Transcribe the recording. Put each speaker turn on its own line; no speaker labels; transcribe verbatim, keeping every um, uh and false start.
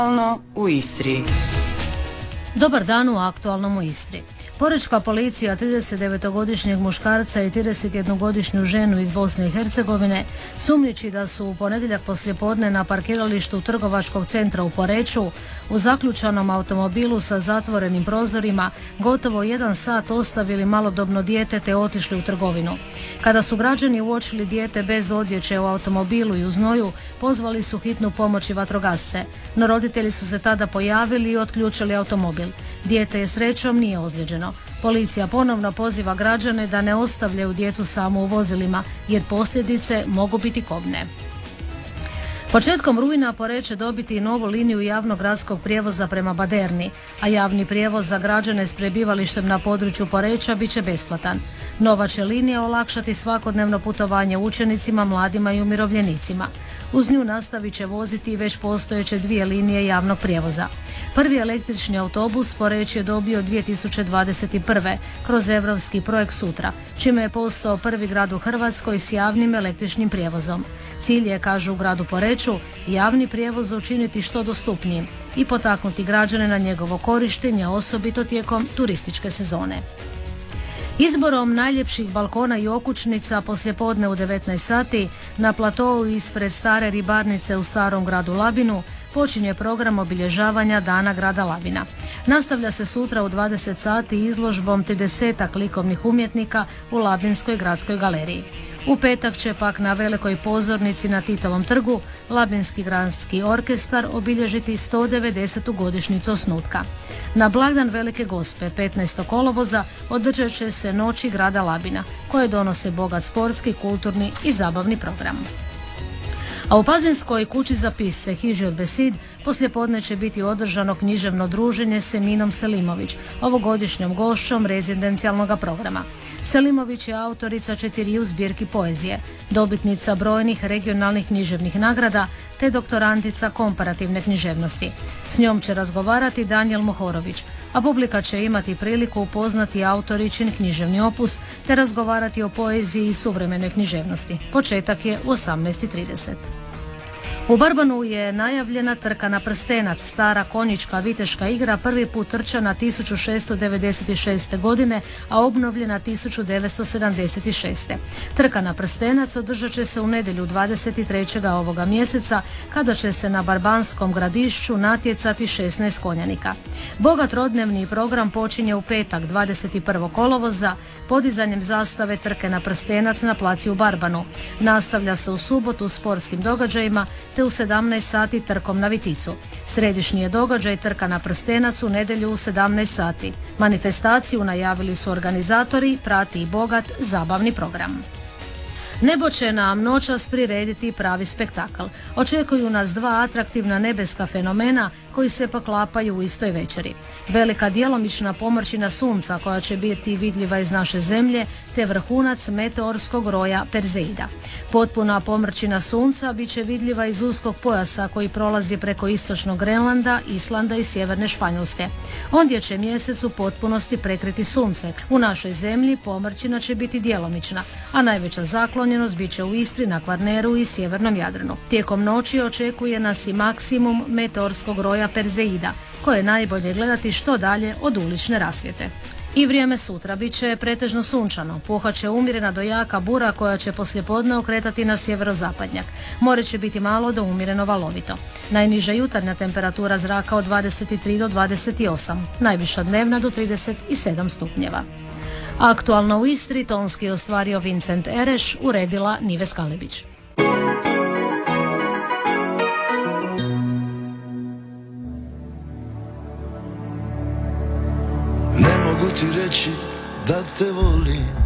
u Istri.
Dobar dan u aktualnom u Istri. Porečka policija tridesetdevetogodišnjeg muškarca i tridesetjednogodišnju ženu iz Bosne i Hercegovine sumnjiči da su u ponedjeljak poslijepodne na parkiralištu trgovačkog centra u Poreču u zaključanom automobilu sa zatvorenim prozorima gotovo jedan sat ostavili malodobno dijete te otišli u trgovinu. Kada su građani uočili dijete bez odjeće u automobilu i u znoju, pozvali su hitnu pomoć i vatrogasce, no roditelji su se tada pojavili i otključili automobil. Dijete je srećom nije ozlijeđeno. Policija ponovno poziva građane da ne ostavljaju djecu samo u vozilima, jer posljedice mogu biti kobne. Početkom rujna Poreč će dobiti i novu liniju javnog gradskog prijevoza prema Baderni, a javni prijevoz za građane s prebivalištem na području Poreča bit će besplatan. Nova će linija olakšati svakodnevno putovanje učenicima, mladima i umirovljenicima. Uz nju nastavit će voziti već postojeće dvije linije javnog prijevoza. Prvi električni autobus Poreč je dobio dvije tisuće dvadeset prve kroz europski projekt Sutra, čime je postao prvi grad u Hrvatskoj s javnim električnim prijevozom. Cilj je, kažu u gradu Poreču, javni prijevoz učiniti što dostupnijim i potaknuti građane na njegovo korištenje, osobito tijekom turističke sezone. Izborom najljepših balkona i okućnica poslijepodne u devetnaest sati na platou ispred stare ribarnice u starom gradu Labinu počinje program obilježavanja Dana grada Labina. Nastavlja se sutra u dvadeset sati izložbom tridesetak likovnih umjetnika u Labinskoj gradskoj galeriji. U petak će pak na velikoj pozornici na Titovom trgu Labinski gradski orkestar obilježiti sto devedesetu godišnjicu osnutka. Na blagdan Velike Gospe petnaestog kolovoza održat će se Noći grada Labina, koje donose bogat sportski, kulturni i zabavni program. A u Pazinskoj kući za pisce Hiži od Besid poslijepodne će biti održano književno druženje s Eminom Selimović, ovogodišnjom gošćom rezidencijalnog programa. Selimović je autorica četiriju zbirki poezije, dobitnica brojnih regionalnih književnih nagrada te doktorantica komparativne književnosti. S njom će razgovarati Danijel Mohorović, a publika će imati priliku upoznati autoričin književni opus te razgovarati o poeziji i suvremenoj književnosti. Početak je u osamnaest i trideset. U Barbanu je najavljena trka na prstenac, stara konjička viteška igra, prvi put trčana tisuću šesto devedeset šeste. godine, a obnovljena tisuću devetsto sedamdeset šeste. Trka na prstenac održat će se u nedjelju dvadeset trećeg ovoga mjeseca, kada će se na Barbanskom gradišću natjecati šesnaest konjanika. Bogat trodnevni program počinje u petak dvadeset prvog kolovoza podizanjem zastave trke na prstenac na placi u Barbanu. Nastavlja se u subotu sportskim događajima te u sedamnaest sati trkom na Viticu. Središnji je događaj trka na prstenac u nedjelju u sedamnaest sati. Manifestaciju najavili su organizatori, prati i bogat zabavni program. Nebo će nam noćas prirediti pravi spektakl. Očekuju nas dva atraktivna nebeska fenomena koji se poklapaju u istoj večeri. Velika djelomična pomrčina sunca koja će biti vidljiva iz naše zemlje te vrhunac meteorskog roja Perzeida. Potpuna pomrčina sunca bit će vidljiva iz uskog pojasa koji prolazi preko istočnog Grenlanda, Islanda i sjeverne Španjolske. Ondje će mjesec u potpunosti prekriti sunce. U našoj zemlji pomrčina će biti djelomična, a najveća zaklonjenost bit će u Istri, na Kvarneru i sjevernom Jadranu. Tijekom noći očekuje nas i maksimum meteorskog roja Perzeida, koje je najbolje gledati što dalje od ulične rasvjete. I vrijeme sutra bit će pretežno sunčano, puhat će umjerena do jaka bura koja će poslijepodne okretati na sjeverozapadnjak. More će biti malo do umjereno valovito. Najniža jutarnja temperatura zraka od dvadeset tri do dvadeset osam, najviša dnevna do trideset sedam stupnjeva. Aktualno u Istri tonski je ostvario Vincent Ereš, uredila Nives Kalebić.
Ne mogu ti reći da te volim,